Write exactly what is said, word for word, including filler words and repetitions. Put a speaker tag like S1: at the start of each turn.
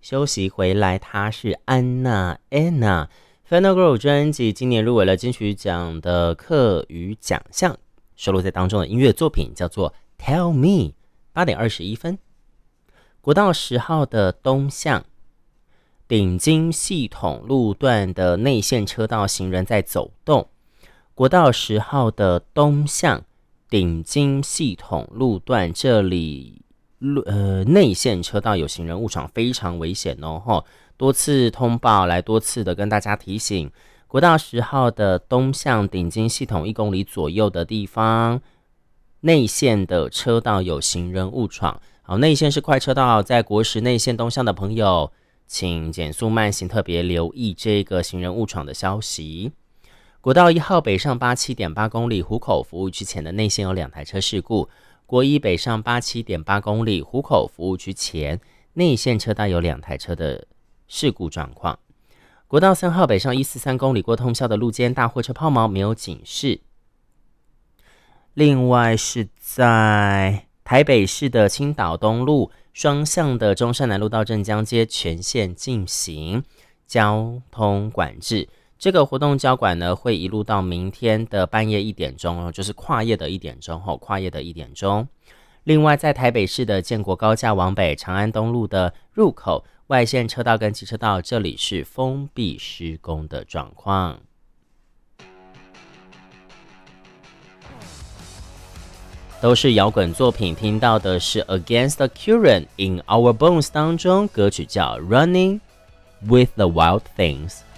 S1: 休息回来，她是安娜 Anna。Final Girl 专辑今年入围了金曲奖的客语奖项，收录在当中的音乐作品叫做 Tell Me。 八点二十一分，国道十号的东向顶金系统路段的内线车道行人在走动。国道十号的东向顶金系统路段这里呃，内线车道有行人误闯，非常危险哦吼，多次通报来多次的跟大家提醒，国道十号的东向顶金系统一公里左右的地方，内线的车道有行人误闯。好，内线是快车道，在国十内线东向的朋友，请减速慢行，特别留意这个行人误闯的消息。国道一号北上八 七点八公里湖口服务区前的内线有两台车事故。国一北上八 七点八公里湖口服务区前内线车道有两台车的事故状况。国道三号北上一四三公里过通宵的路肩大货车抛锚，没有警示。另外是在台北市的青岛东路双向的中山南路到镇江街全线进行交通管制。这个活动交管呢，会一路到明天的半夜一点钟，就是跨夜的一点钟后，跨夜的一点钟。另外，在台北市的建国高架往北长安东路的入口外线车道跟机车道，这里是封闭施工的状况。都是摇滚作品，听到的是 Against the Current in Our Bones 当中歌曲叫 Running with the Wild Things。